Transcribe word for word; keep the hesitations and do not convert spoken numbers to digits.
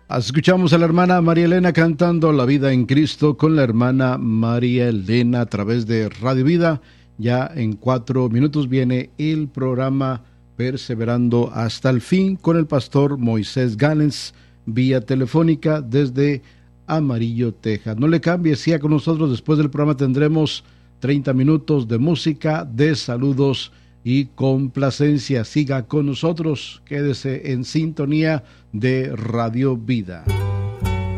Escuchamos a la hermana María Elena cantando La Vida en Cristo con la hermana María Elena a través de Radio Vida. Ya en cuatro minutos viene el programa Perseverando hasta el fin con el pastor Moisés Gámez vía telefónica desde Amarillo, Texas. No le cambie, siga con nosotros. Después del programa tendremos treinta minutos de música, de saludos y complacencia. Siga con nosotros, quédese en sintonía de Radio Vida.